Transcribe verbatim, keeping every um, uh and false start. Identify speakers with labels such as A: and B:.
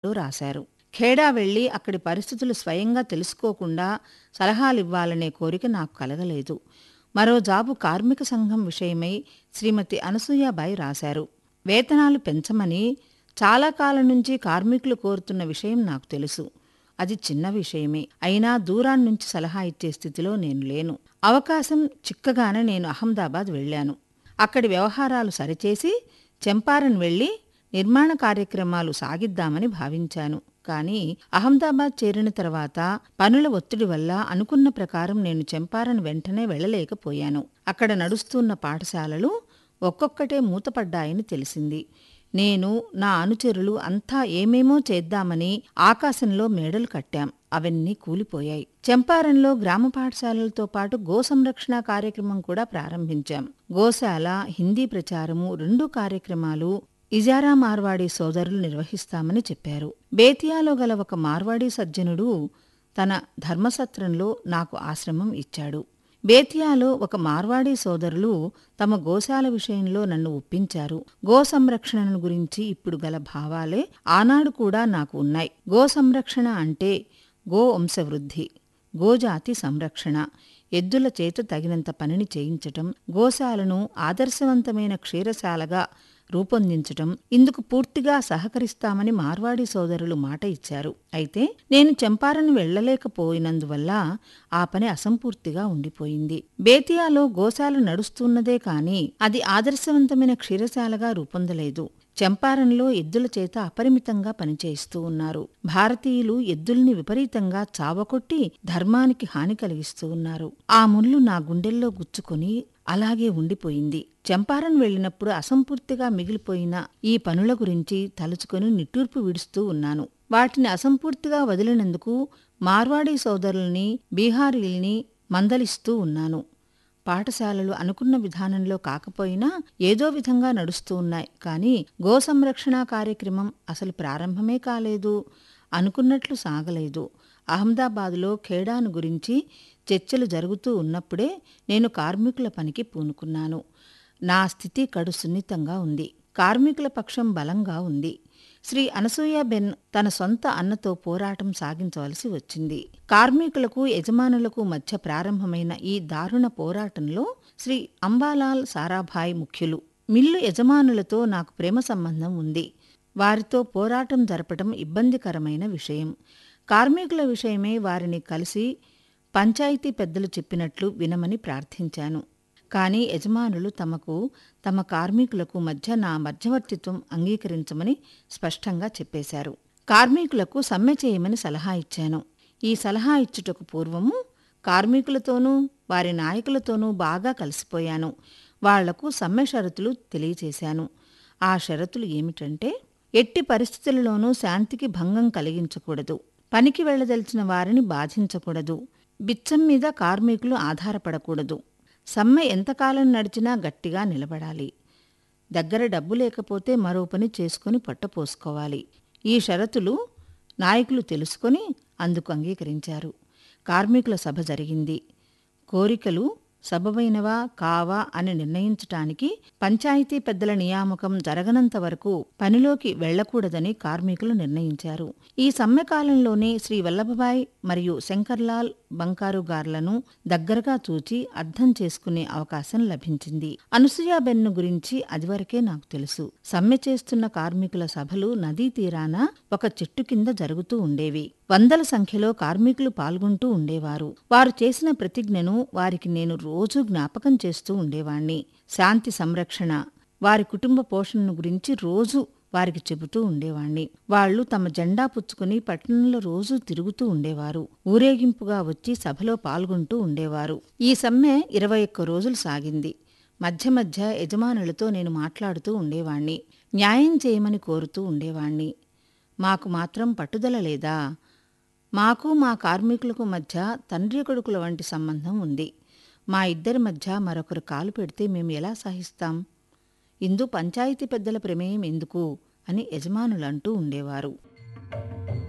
A: అంటూ రాశారు. ఖేడా వెళ్లి అక్కడి పరిస్థితులు స్వయంగా తెలుసుకోకుండా సలహాలివ్వాలనే కోరిక నాకు కలగలేదు. మరో జాబు కార్మిక సంఘం విషయమై శ్రీమతి అనసూయాబాయి రాశారు. వేతనాలు పెంచమని చాలా కాలం నుంచి కార్మికులు కోరుతున్న విషయం నాకు తెలుసు. అది చిన్న విషయమే. అయినా దూరాన్నుంచి సలహా ఇచ్చే స్థితిలో నేను లేను. అవకాశం చిక్కగానే నేను అహ్మదాబాద్ వెళ్లాను. అక్కడి వ్యవహారాలు సరిచేసి చంపారన్ వెళ్లి నిర్మాణ కార్యక్రమాలు సాగిద్దామని భావించాను. కానీ అహ్మదాబాద్ చేరిన తర్వాత పనుల ఒత్తిడి వల్ల అనుకున్న ప్రకారం నేను చంపారన్ వెంటనే వెళ్లలేకపోయాను. అక్కడ నడుస్తున్న పాఠశాలలు ఒక్కొక్కటే మూతపడ్డాయని తెలిసింది. నేను నా అనుచరులు అంతా ఏమేమో చేద్దామని ఆకాశంలో మేడలు కట్టాం. అవన్నీ కూలిపోయాయి. చంపారణ్లో గ్రామ పాఠశాలలతో పాటు గో సంరక్షణ కార్యక్రమం కూడా ప్రారంభించాం. గోశాల, హిందీ ప్రచారము రెండు కార్యక్రమాలు ఇజారా మార్వాడీ సోదరులు నిర్వహిస్తామని చెప్పారు. బేతియాలో గల ఒక మార్వాడీ సజ్జనుడు తన ధర్మసత్రంలో నాకు ఆశ్రమం ఇచ్చాడు. బేతియాలో ఒక మార్వాడీ సోదరులు తమ గోశాల విషయంలో నన్ను ఒప్పించారు. గో సంరక్షణను గురించి ఇప్పుడు గల భావాలే ఆనాడు కూడా నాకు ఉన్నాయి. గో సంరక్షణ అంటే గో వంశవృద్ధి, గోజాతి సంరక్షణ, ఎద్దుల చేత తగినంత పనిని చేయించటం, గోశాలను ఆదర్శవంతమైన క్షీరశాలగా రూపొందించటం, ఇందుకు పూర్తిగా సహకరిస్తామని మార్వాడీ సోదరులు మాట ఇచ్చారు. అయితే నేను చంపారన్ వెళ్లలేకపోయినందువల్ల ఆ పని అసంపూర్తిగా ఉండిపోయింది. బేతియాలో గోశాల నడుస్తున్నదే కాని అది ఆదర్శవంతమైన క్షీరశాలగా రూపొందలేదు. చంపారణ్లో ఎద్దుల చేత అపరిమితంగా పనిచేయిస్తూ ఉన్నారు. భారతీయులు ఎద్దుల్ని విపరీతంగా చావకొట్టి ధర్మానికి హాని కలిగిస్తూ ఉన్నారు. ఆ ముళ్ళు నా గుండెల్లో గుచ్చుకొని అలాగే ఉండిపోయింది. చంపారణ్ వెళ్లినప్పుడు అసంపూర్తిగా మిగిలిపోయిన ఈ పనుల గురించి తలుచుకొని నిట్టూర్పు విడుస్తూ ఉన్నాను. వాటిని అసంపూర్తిగా వదిలినందుకు మార్వాడీ సోదరుల్ని, బీహారీల్ని మందలిస్తూ ఉన్నాను. పాఠశాలలు అనుకున్న విధానంలో కాకపోయినా ఏదో విధంగా నడుస్తూ ఉన్నాయి. కానీ గో సంరక్షణ కార్యక్రమం అసలు ప్రారంభమే కాలేదు. అనుకున్నట్లు సాగలేదు. అహ్మదాబాదులో ఖేడాను గురించి చర్చలు జరుగుతూ ఉన్నప్పుడే నేను కార్మికుల పనికి పూనుకున్నాను. నా స్థితి కడు సున్నితంగా ఉంది. కార్మికుల పక్షం బలంగా ఉంది. శ్రీ అనసూయాబెన్ తన సొంత అన్నతో పోరాటం సాగించవలసి వచ్చింది. కార్మికులకు, యజమానులకు మధ్య ప్రారంభమైన ఈ దారుణ పోరాటంలో శ్రీ అంబాలాల్ సారాభాయ్ ముఖ్యులు. మిల్లు యజమానులతో నాకు ప్రేమ సంబంధం ఉంది. వారితో పోరాటం జరపటం ఇబ్బందికరమైన విషయం. కార్మికుల విషయమై వారిని కలిసి పంచాయతీ పెద్దలు చెప్పినట్లు వినమని ప్రార్థించాను. కానీ యజమానులు తమకు, తమ కార్మికులకు మధ్య నా మధ్యవర్తిత్వం అంగీకరించమని స్పష్టంగా చెప్పేశారు. కార్మికులకు సమ్మె చేయమని సలహా ఇచ్చాను. ఈ సలహా ఇచ్చుటకు పూర్వము కార్మికులతోనూ వారి నాయకులతోనూ బాగా కలిసిపోయాను. వాళ్లకు సమ్మె షరతులు తెలియచేశాను. ఆ షరతులు ఏమిటంటే, ఎట్టి పరిస్థితులలోనూ శాంతికి భంగం కలిగించకూడదు, పనికి వెళ్లదలిచిన వారిని బాధించకూడదు, బిచ్చం మీద కార్మికులు ఆధారపడకూడదు, సమ్మె ఎంతకాలం నడిచినా గట్టిగా నిలబడాలి, దగ్గర డబ్బు లేకపోతే మరో పని చేసుకుని పొట్టపోసుకోవాలి. ఈ షరతులు నాయకులు తెలుసుకొని అందుకు అంగీకరించారు. కార్మికుల సభ జరిగింది. కోరికలు సబబైనవా కావా అని నిర్ణయించటానికి పంచాయతీ పెద్దల నియామకం జరగనంత వరకు పనిలోకి వెళ్లకూడదని కార్మికులు నిర్ణయించారు. ఈ సమ్మె కాలంలోనే శ్రీ వల్లభభాయ్ మరియు శంకర్లాల్ బంకారుగార్లను దగ్గరగా చూచి అర్థం చేసుకునే అవకాశం లభించింది. అనసూయాబెన్ను గురించి అదివరకే నాకు తెలుసు. సమ్మె చేస్తున్న కార్మికుల సభలు నదీ తీరాన ఒక చెట్టు కింద జరుగుతూ ఉండేవి. వందల సంఖ్యలో కార్మికులు పాల్గొంటూ ఉండేవారు. వారు చేసిన ప్రతిజ్ఞను వారికి నేను రోజూ జ్ఞాపకం చేస్తూ ఉండేవాణ్ణి. శాంతి సంరక్షణ, వారి కుటుంబ పోషణను గురించి రోజూ వారికి చెబుతూ ఉండేవాణ్ణి. వాళ్లు తమ జెండా పుచ్చుకుని పట్టణంలో రోజూ తిరుగుతూ ఉండేవారు. ఊరేగింపుగా వచ్చి సభలో పాల్గొంటూ ఉండేవారు. ఈ సమ్మె ఇరవై ఒక్క రోజులు సాగింది. మధ్య మధ్య యజమానులతో నేను మాట్లాడుతూ ఉండేవాణ్ణి. న్యాయం చేయమని కోరుతూ ఉండేవాణ్ణి. మాకు మాత్రం పట్టుదల లేదా? మాకు మా కార్మికులకు మధ్య తండ్రి కొడుకుల వంటి సంబంధం ఉంది. మా ఇద్దరి మధ్య మరొకరు కాలు పెడితే మేము ఎలా సహిస్తాం? ఇందు పంచాయతీ పెద్దల ప్రమేయం ఎందుకు అని యజమానులంటూ ఉండేవారు.